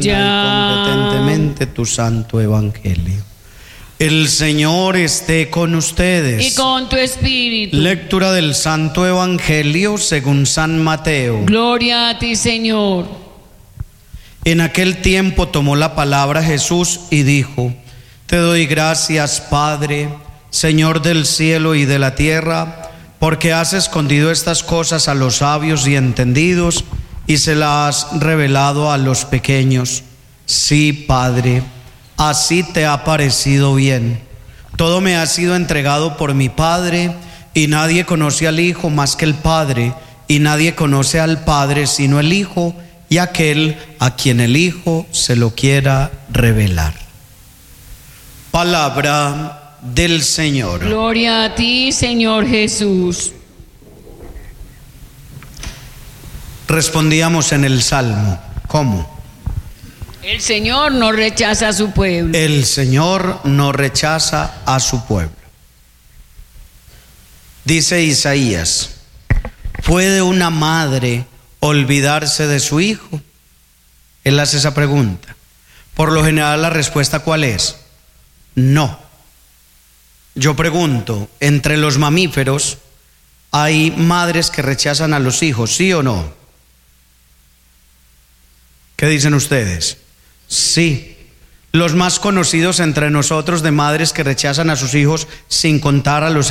Ya. Competentemente tu santo evangelio. El Señor esté con ustedes. Y con tu espíritu. Lectura del Santo Evangelio según San Mateo. Gloria a ti, Señor. En aquel tiempo tomó la palabra Jesús y dijo: Te doy gracias, Padre, Señor del cielo y de la tierra, porque has escondido estas cosas a los sabios y entendidos y se las has revelado a los pequeños. Sí, Padre, así te ha parecido bien. Todo me ha sido entregado por mi Padre, y nadie conoce al Hijo más que el Padre, y nadie conoce al Padre sino el Hijo, y aquel a quien el Hijo se lo quiera revelar. Palabra del Señor. Gloria a ti, Señor Jesús. Respondíamos en el Salmo, ¿cómo? El Señor no rechaza a su pueblo. El Señor no rechaza a su pueblo. Dice Isaías: ¿puede una madre olvidarse de su hijo? Él hace esa pregunta. Por lo general la respuesta, ¿cuál es? No. Yo pregunto, ¿entre los mamíferos hay madres que rechazan a los hijos, sí o no? ¿Qué dicen ustedes? Sí. Los más conocidos entre nosotros de madres que rechazan a sus hijos, sin contar a los